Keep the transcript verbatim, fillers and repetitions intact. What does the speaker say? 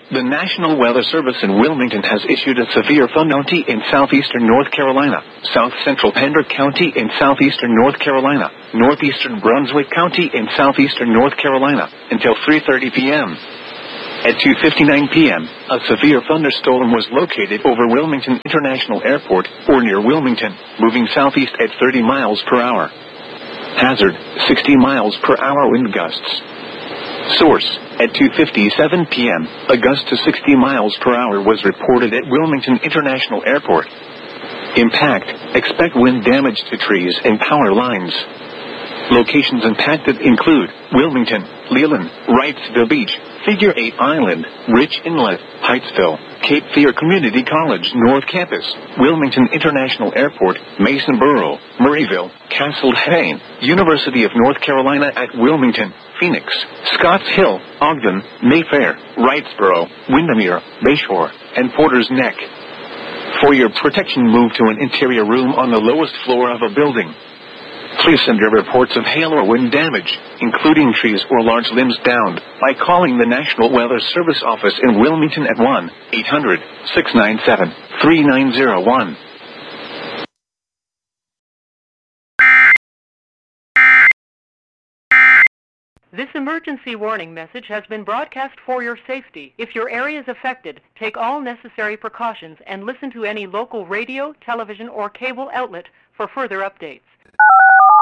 The National Weather Service in Wilmington has issued a severe thunderstorm in southeastern North Carolina, south central Pender County in southeastern North Carolina, northeastern Brunswick County in southeastern North Carolina, until three thirty p.m. At two fifty-nine p.m., a severe thunderstorm was located over Wilmington International Airport, or near Wilmington, moving southeast at thirty miles per hour. Hazard, sixty miles per hour wind gusts. Source, at two fifty-seven p.m., a gust to sixty miles per hour was reported at Wilmington International Airport. Impact, expect wind damage to trees and power lines. Locations impacted include Wilmington, Leland, Wrightsville Beach, Figure eight Island, Rich Inlet, Hyattsville, Cape Fear Community College North Campus, Wilmington International Airport, Masonboro, Murrayville, Castle Hayne, University of North Carolina at Wilmington, Phoenix, Scotts Hill, Ogden, Mayfair, Wrightsboro, Windermere, Bayshore, and Porter's Neck. For your protection, move to an interior room on the lowest floor of a building. Please send your reports of hail or wind damage, including trees or large limbs downed, by calling the National Weather Service office in Wilmington at one eight hundred, six nine seven, three nine zero one. This emergency warning message has been broadcast for your safety. If your area is affected, take all necessary precautions and listen to any local radio, television, or cable outlet for further updates.